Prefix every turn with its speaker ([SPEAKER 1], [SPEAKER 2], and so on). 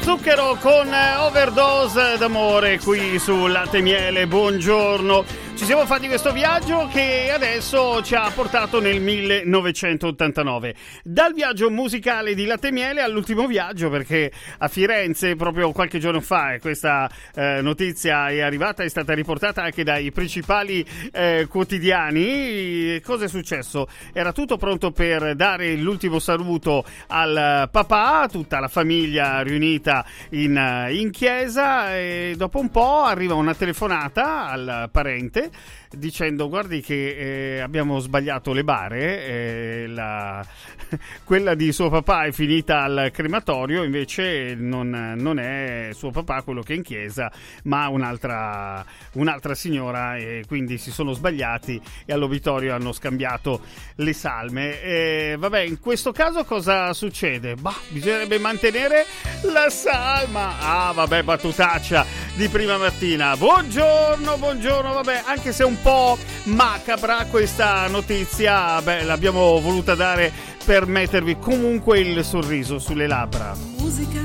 [SPEAKER 1] Zucchero con Overdose d'amore qui su Latte e Miele. Buongiorno. Ci siamo fatti questo viaggio che adesso ci ha portato nel 1989. Dal viaggio musicale di Latte e Miele all'ultimo viaggio, perché a Firenze proprio qualche giorno fa questa notizia è arrivata, è stata riportata anche dai principali quotidiani. Cosa è successo? Era tutto pronto per dare l'ultimo saluto al papà, tutta la famiglia riunita in chiesa, e dopo un po' arriva una telefonata al parente dicendo: guardi che abbiamo sbagliato le bare, quella di suo papà è finita al crematorio, invece non è suo papà quello che è in chiesa, ma un'altra signora, e quindi si sono sbagliati e all'obitorio hanno scambiato le salme. Vabbè, in questo caso cosa succede? Bisognerebbe mantenere la salma. Vabbè, battutaccia di prima mattina. Buongiorno, vabbè, anche se un po' macabra questa notizia, l'abbiamo voluta dare per mettervi comunque il sorriso sulle labbra.
[SPEAKER 2] Musica